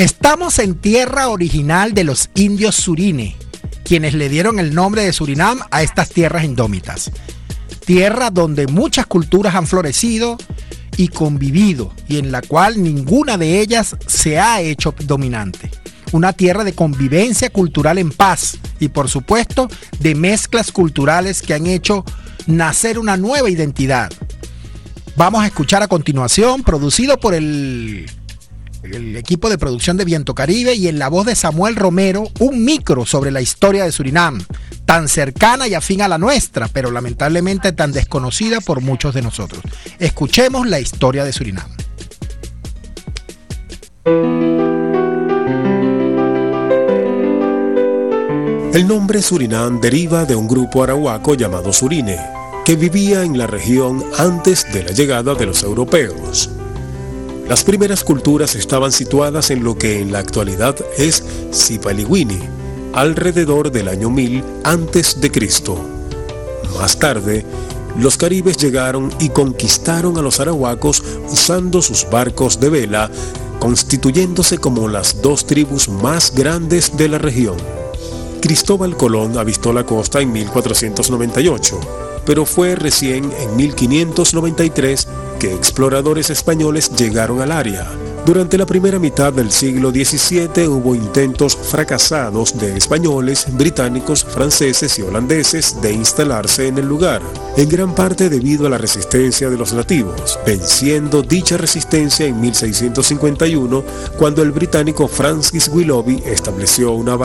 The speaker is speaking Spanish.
Estamos en tierra original de los indios Surine, quienes le dieron el nombre de Surinam a estas tierras indómitas. Tierra donde muchas culturas han florecido y convivido, y en la cual ninguna de ellas se ha hecho dominante. Una tierra de convivencia cultural en paz y, por supuesto, de mezclas culturales que han hecho nacer una nueva identidad. Vamos a escuchar a continuación, producido por el equipo de producción de Viento Caribe y en la voz de Samuel Romero, un micro sobre la historia de Surinam, tan cercana y afín a la nuestra, pero lamentablemente tan desconocida por muchos de nosotros. Escuchemos la historia de Surinam. El nombre Surinam deriva de un grupo arahuaco llamado Surine, que vivía en la región antes de la llegada de los europeos. Las primeras culturas estaban situadas en lo que en la actualidad es Sipaliwini, alrededor del año 1000 a.C. Más tarde, los caribes llegaron y conquistaron a los arahuacos usando sus barcos de vela, constituyéndose como las dos tribus más grandes de la región. Cristóbal Colón avistó la costa en 1498, pero fue recién en 1593 que exploradores españoles llegaron al área. Durante la primera mitad del siglo XVII hubo intentos fracasados de españoles, británicos, franceses y holandeses de instalarse en el lugar, en gran parte debido a la resistencia de los nativos, venciendo dicha resistencia en 1651, cuando el británico Francis Willoughby estableció una